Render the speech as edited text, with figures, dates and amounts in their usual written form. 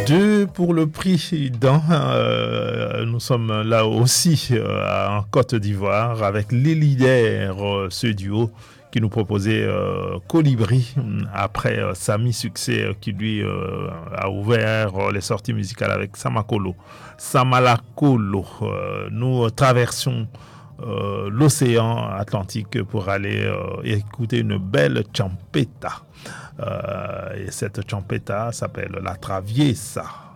Deux pour le prix d'un. Nous sommes là aussi en Côte d'Ivoire avec les leaders, ce duo qui nous proposait Colibri après sa mi-succès qui lui a ouvert les sorties musicales avec Samakolo. Samalakolo. Nous traversons l'océan Atlantique pour aller écouter une belle champeta. Et cette champeta s'appelle La Traviesa.